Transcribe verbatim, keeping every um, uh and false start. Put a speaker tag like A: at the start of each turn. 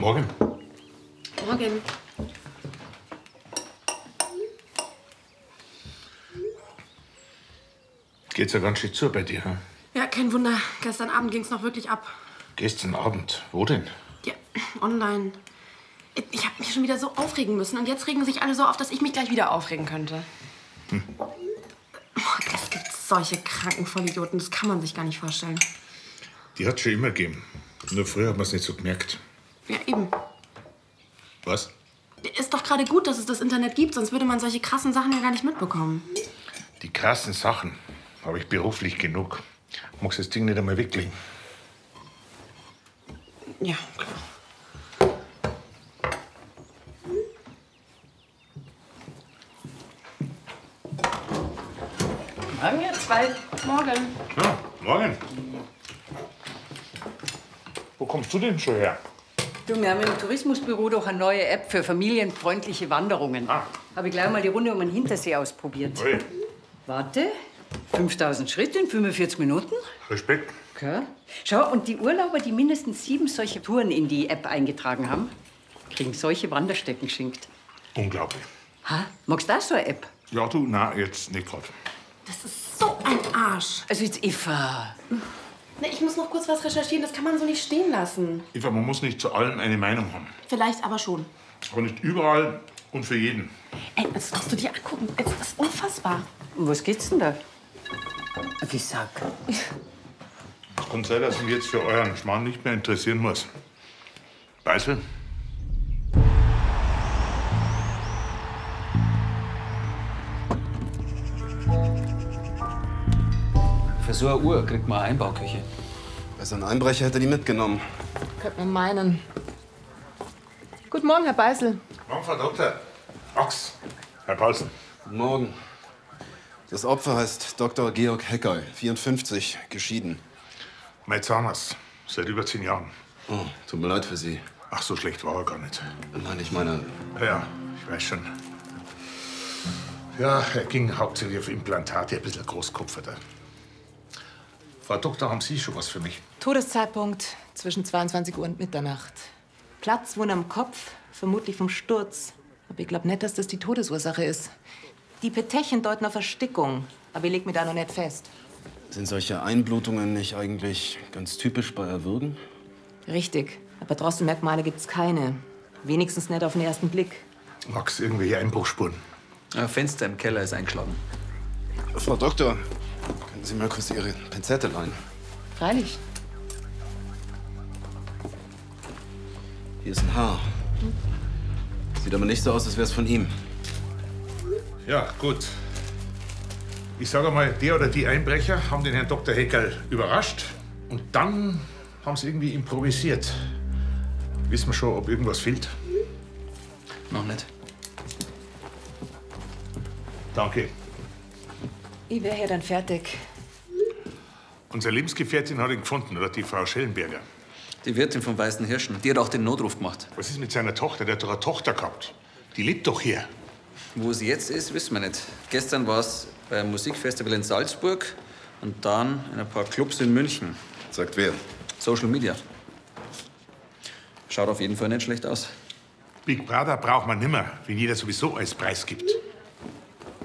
A: Morgen.
B: Morgen.
A: Geht's ja ganz schön zu bei dir, hm?
B: Ja, kein Wunder. Gestern Abend ging's noch wirklich ab.
A: Gestern Abend? Wo denn?
B: Ja, online. Ich habe mich schon wieder so aufregen müssen. Und jetzt regen sich alle so auf, dass ich mich gleich wieder aufregen könnte. Hm. Es gibt solche kranken Vollidioten. Das kann man sich gar nicht vorstellen.
A: Die hat's schon immer gegeben. Nur früher hat man es nicht so gemerkt.
B: Ja, eben.
A: Was?
B: Ist doch gerade gut, dass es das Internet gibt. Sonst würde man solche krassen Sachen ja gar nicht mitbekommen.
A: Die krassen Sachen habe ich beruflich genug. Magst du das Ding nicht einmal weglegen?
B: Ja, klar.
C: Morgen, ihr zwei.
B: Morgen.
A: Ja, morgen. Wo kommst du denn schon her?
C: Du, wir haben im Tourismusbüro doch eine neue App für familienfreundliche Wanderungen.
A: Ah.
C: Habe ich gleich mal die Runde um den Hintersee ausprobiert.
A: Ui.
C: Warte, fünftausend Schritte in fünfundvierzig Minuten.
A: Respekt.
C: Okay. Schau, und die Urlauber, die mindestens sieben solche Touren in die App eingetragen haben, kriegen solche Wanderstecken geschenkt.
A: Unglaublich.
C: Ha? Magst du auch so eine App?
A: Ja, du, na, jetzt nicht gerade.
B: Das ist so ein Arsch.
C: Also jetzt Eva.
B: Ne, ich muss noch kurz was recherchieren. Das kann man so nicht stehen lassen.
A: Eva, man muss nicht zu allem eine Meinung haben.
B: Vielleicht aber schon.
A: Aber nicht überall und für jeden.
B: Ey, das musst du dir angucken. Das ist unfassbar.
C: Um was geht's denn da? Wie sag?
A: Es kann sein, dass mich jetzt für euren Schmarrn nicht mehr interessieren muss. Beißel?
D: Für so eine Uhr kriegt man eine Einbauküche.
E: Also ein Einbrecher hätte die mitgenommen.
B: Könnte man meinen. Guten Morgen, Herr Beißel.
A: Morgen, Frau Doktor. Ochs. Herr Paulsen.
E: Guten Morgen. Das Opfer heißt Doktor Georg Heckey, vierundfünfzig, geschieden.
A: Mein Zahnarzt. Seit über zehn Jahren.
E: Oh, tut mir leid für Sie.
A: Ach, so schlecht war er gar nicht.
E: Nein, ich meine...
A: Ja, ich weiß schon. Ja, er ging hauptsächlich auf Implantate, ein bisschen Großkopferter. Frau Doktor, haben Sie schon was für mich?
F: Todeszeitpunkt zwischen zweiundzwanzig Uhr und Mitternacht. Platzwunde am Kopf, vermutlich vom Sturz. Aber ich glaube nicht, dass das die Todesursache ist. Die Petechien deuten auf Erstickung, aber ich leg mich da noch nicht fest.
E: Sind solche Einblutungen nicht eigentlich ganz typisch bei Erwürgen?
F: Richtig, aber Drosselmerkmale gibt's keine. Wenigstens nicht auf den ersten Blick.
A: Max, irgendwelche Einbruchsspuren?
D: Ein Fenster im Keller ist eingeschlagen.
E: Frau Doktor, können Sie mal kurz Ihre Pinzette leihen?
F: Freilich.
E: Hier ist ein Haar. Sieht aber nicht so aus, als wäre es von ihm.
A: Ja, gut. Ich sage mal, der oder die Einbrecher haben den Herrn Doktor Heckerl überrascht. Und dann haben sie irgendwie improvisiert. Wissen wir schon, ob irgendwas fehlt?
D: Noch nicht.
A: Danke.
F: Ich wäre ja dann fertig.
A: Unsere Lebensgefährtin hat ihn gefunden, oder die Frau Schellenberger.
D: Die Wirtin vom Weißen Hirschen, die hat auch den Notruf gemacht.
A: Was ist mit seiner Tochter? Der hat doch eine Tochter gehabt. Die lebt doch hier.
D: Wo sie jetzt ist, wissen wir nicht. Gestern war es beim Musikfestival in Salzburg und dann in ein paar Clubs in München.
E: Sagt wer?
D: Social Media. Schaut auf jeden Fall nicht schlecht aus.
A: Big Brother braucht man nimmer, wenn jeder sowieso alles preisgibt.